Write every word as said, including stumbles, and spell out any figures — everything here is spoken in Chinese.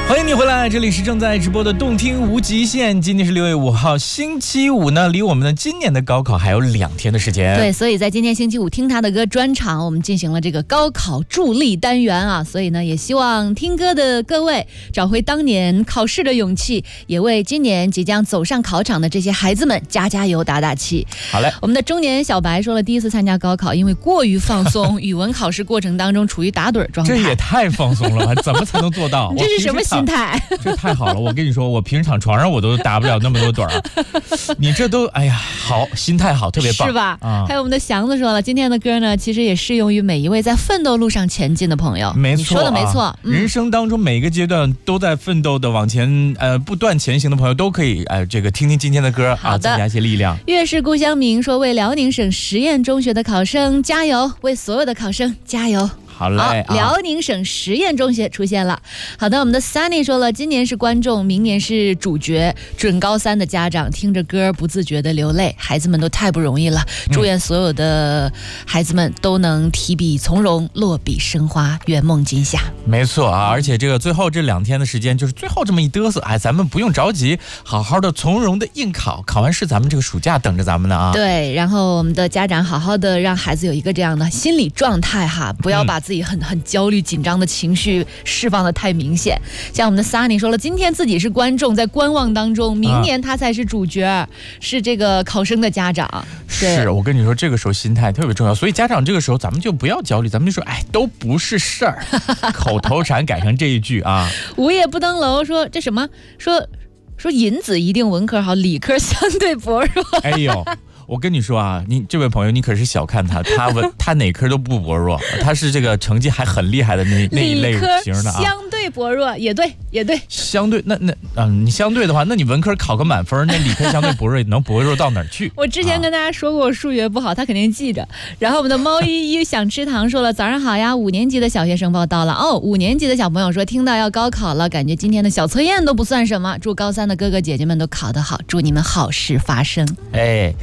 欢迎你回来，这里是正在直播的动听无极限。今天是六月五号，星期五呢，离我们的今年的高考还有两天的时间。 对，所以在今天星期五听他的歌专场，我们进行了这个高考助力单元啊。所以呢，也希望听歌的各位找回当年考试的勇气，也为今年即将走上考场的这些孩子们加加油、打打气。 好嘞， 我们的中年小白说了，第一次参加高考，因为过于放松，语文考试过程当中处于打盹状态。 这也太放松了吧？怎么才能做到？ 这是什么心态？ 这太好了！我跟你说，我平常床上我都打不了那么多盹儿、啊，你这都哎呀，好，心态好，特别棒， 是吧？ 啊、 还有我们的祥子说了，今天的歌呢，其实也适用于每一位在奋斗路上前进的朋友。 没错， 你说的没错、啊嗯。人生当中每个阶段都在奋斗的往前，呃，不断前行的朋友都可以，呃，这个听听今天的歌啊，增加一些力量。 月是故乡明说，为辽宁省实验中学的考生加油，为所有的考生加油。 好嘞， 好，辽宁省实验中学出现了。好的，我们的 Sunny 说了，今年是观众，明年是主角。准高三的家长听着歌不自觉的流泪，孩子们都太不容易了。祝愿所有的孩子们都能提笔从容，落笔生花，圆梦今夏。 没错啊，而且这个最后这两天的时间，就是最后这么一嘚瑟，哎，咱们不用着急，好好的从容的应考，考完试咱们这个暑假等着咱们呢啊。 对，然后我们的家长好好的让孩子有一个这样的心理状态哈，不要把自己很很焦虑紧张的情绪释放的太明显。像我们的 Sunny 说了，今天自己是观众，在观望当中，明年他才是主角、啊、是这个考生的家长。 是，我跟你说，这个时候心态特别重要，所以家长这个时候咱们就不要焦虑，咱们就说哎，都不是事儿。口头禅改成这一句啊。 午夜不登楼说这什么说说银子一定文科好，理科相对薄弱。 哎呦，我跟你说啊，你这位朋友，你可是小看他，他文他哪科都不薄弱，他是这个成绩还很厉害的那那一类型的啊。 相对薄弱也对也对， 相对那那嗯、呃，你相对的话，那你文科考个满分，那理科相对薄弱能薄弱到哪儿去？ 我之前跟大家说过我数学不好，他肯定记着。然后我们的猫依依想吃糖说了，早上好呀，五年级的小学生报到了哦。五年级的小朋友说，听到要高考了，感觉今天的小测验都不算什么。祝高三的哥哥姐姐们都考得好，祝你们好事发生。 哎。